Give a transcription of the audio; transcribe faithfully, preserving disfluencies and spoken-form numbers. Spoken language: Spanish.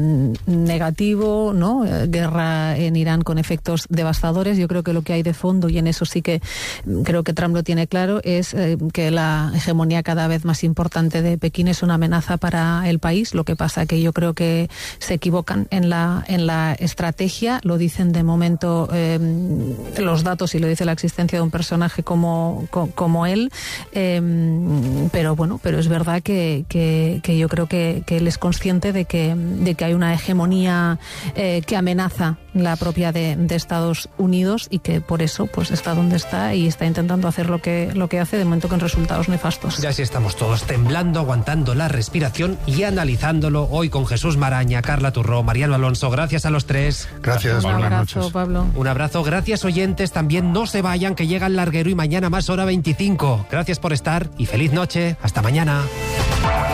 negativo, ¿no? Guerra en Irán con efectos devastadores. Yo creo que lo que hay de fondo, y en eso sí que creo que Trump lo tiene claro, es eh, que la hegemonía cada vez más importante de Pekín es una amenaza para el país. Lo que pasa que yo creo que se equivocan en la en la estrategia. Lo dicen de momento eh, los datos y lo dice la existencia de un personaje como, como, como él. Eh, pero bueno, pero es verdad que, que, que yo creo que, que él es consciente de que, de que hay una hegemonía eh, que amenaza la propia de, de Estados Unidos y que por eso pues está donde está y está intentando hacer lo que, lo que hace, de momento con resultados nefastos. Ya sí estamos todos temblando, aguantando la respiración y analizándolo hoy con Jesús Maraña, Carla Turró, Mariano Alonso. Gracias a los tres. Gracias, Un buenas abrazo, noches. Pablo. Un abrazo, gracias oyentes, también no se vayan que llega el larguero y mañana más hora veinticinco. Gracias por estar y feliz noche, hasta mañana.